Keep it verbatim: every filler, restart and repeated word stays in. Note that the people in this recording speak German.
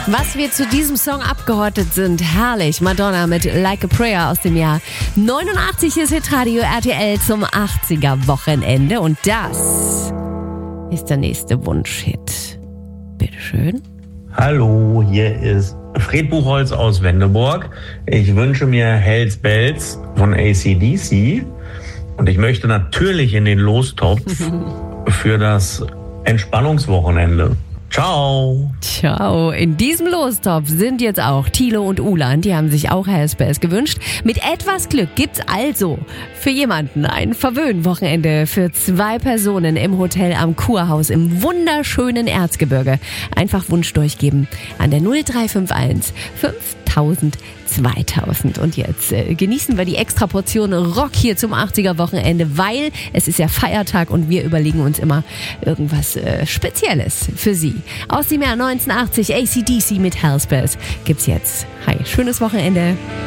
Was wir zu diesem Song abgehortet sind, herrlich. Madonna mit Like a Prayer aus dem Jahr neunundachtzig ist Hitradio R T L zum achtziger-Wochenende. Und das ist der nächste Wunschhit. Bitteschön. Hallo, hier ist Fred Buchholz aus Wendeburg. Ich wünsche mir Hells Bells von A C D C. Und ich möchte natürlich in den Lostopf für das Entspannungswochenende. Ciao. Ciao. In diesem Lostopf sind jetzt auch Thilo und Ulan. Die haben sich auch Hells Bells gewünscht. Mit etwas Glück gibt's also für jemanden ein Verwöhn-Wochenende für zwei Personen im Hotel am Kurhaus im wunderschönen Erzgebirge. Einfach Wunsch durchgeben an der null drei fünf eins fünftausend zweitausend. Und jetzt äh, genießen wir die extra Portion Rock hier zum achtziger-Wochenende, weil es ist ja Feiertag und wir überlegen uns immer irgendwas äh, Spezielles für Sie. Aus dem Jahr neunzehnhundertachtzig A C D C mit Hells Bells gibt's jetzt. Hi, schönes Wochenende.